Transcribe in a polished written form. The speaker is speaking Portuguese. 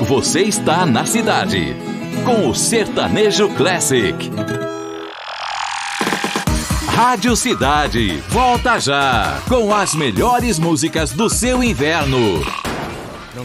Você está na cidade, com o Sertanejo Classic. Rádio Cidade, volta já, com as melhores músicas do seu inverno.